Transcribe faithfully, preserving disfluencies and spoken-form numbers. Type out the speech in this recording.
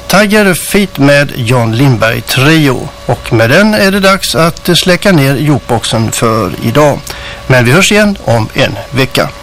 Tiger Feet med John Lindberg Trio. Och med den är det dags att släcka ner jukeboxen för idag. Men vi hörs igen om en vecka.